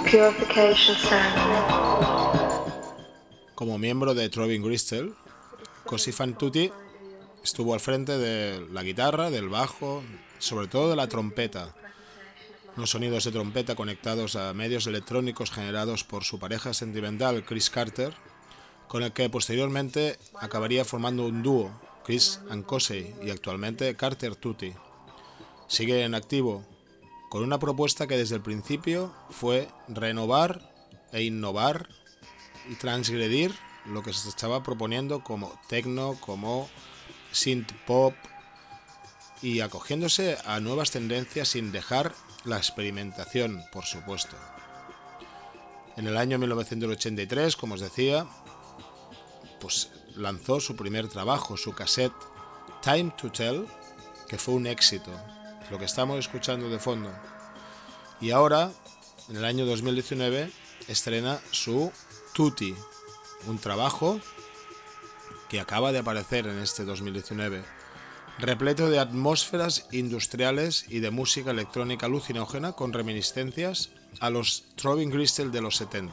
Purification Ceremony. Como miembro de Throbbing Gristle, Cosi Fan Tutti estuvo al frente de la guitarra, del bajo, sobre todo de la trompeta. Unos sonidos de trompeta conectados a medios electrónicos generados por su pareja sentimental Chris Carter, con el que posteriormente acabaría formando un dúo, Chris and Cosi, y actualmente Carter Tutti. Sigue en activo, con una propuesta que desde el principio fue renovar e innovar y transgredir lo que se estaba proponiendo como techno, como synth pop, y acogiéndose a nuevas tendencias sin dejar la experimentación, por supuesto. En el año 1983, como os decía, pues lanzó su primer trabajo, su cassette Time to Tell, que fue un éxito, lo que estamos escuchando de fondo. Y ahora, en el año 2019, estrena su Tutti, un trabajo que acaba de aparecer en este 2019, repleto de atmósferas industriales y de música electrónica alucinógena con reminiscencias a los Throbbing Gristle de los 70.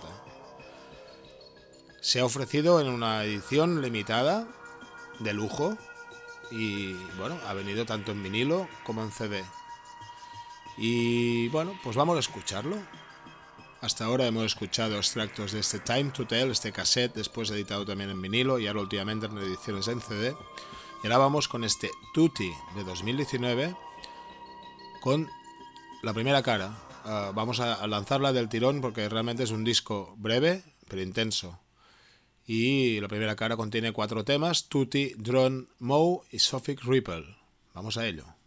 Se ha ofrecido en una edición limitada de lujo y bueno, ha venido tanto en vinilo como en CD. Y bueno, pues vamos a escucharlo. Hasta ahora hemos escuchado extractos de este Time to Tell, este cassette, después editado también en vinilo y ahora últimamente en ediciones en CD. Y ahora vamos con este Tutti de 2019 con la primera cara. Vamos a lanzarla del tirón porque realmente es un disco breve pero intenso. Y la primera cara contiene 4 temas: Tutti, Drone, Moe y Sophic Ripple. Vamos a ello.